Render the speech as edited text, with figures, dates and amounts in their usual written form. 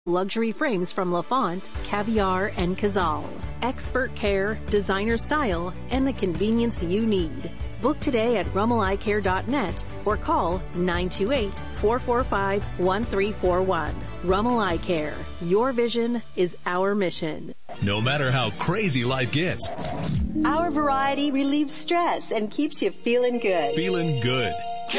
Luxury frames from LaFont, Caviar, and Cazal. Expert care, designer style, and the convenience you need. Book today at RummelEyeCare.net or call 928-445-1341. Rummel Eye Care. Your vision is our mission. No matter how crazy life gets, our variety relieves stress and keeps you feeling good. Feeling good.